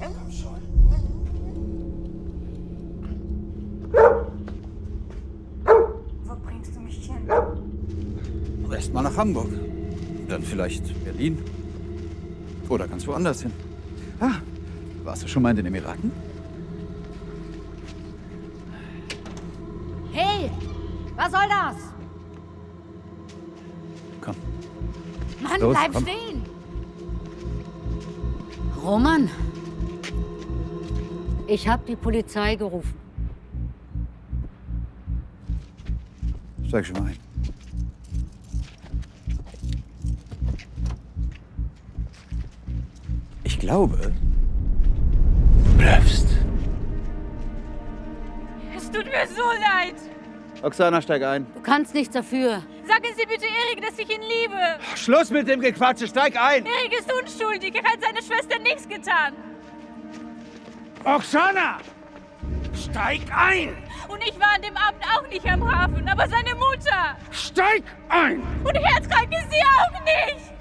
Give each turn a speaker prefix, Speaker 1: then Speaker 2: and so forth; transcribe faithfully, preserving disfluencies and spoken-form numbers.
Speaker 1: Komm schon.
Speaker 2: Wo bringst du mich hin?
Speaker 3: Erst mal nach Hamburg. Dann vielleicht Berlin. Oder ganz woanders hin. Ah, warst du schon mal in den Emiraten?
Speaker 2: Hey! Was soll das?
Speaker 3: Komm.
Speaker 2: Mann,
Speaker 3: Los,
Speaker 2: bleib
Speaker 3: komm.
Speaker 2: stehen! Roman, ich habe die Polizei gerufen.
Speaker 3: Steig schon mal ein. Ich glaube, du bluffst.
Speaker 4: Es tut mir so leid.
Speaker 3: Oksana, steig ein.
Speaker 2: Du kannst nichts dafür.
Speaker 4: Sagen Sie bitte Erik, dass ich ihn liebe.
Speaker 3: Schluss mit dem Gequatsche, steig ein!
Speaker 4: Erik ist unschuldig. Er hat seiner Schwester nichts getan.
Speaker 1: Oksana! Steig ein!
Speaker 4: Und ich war an dem Abend auch nicht am Hafen, aber seine Mutter.
Speaker 1: Steig ein!
Speaker 4: Und herzkrank ist sie auch nicht.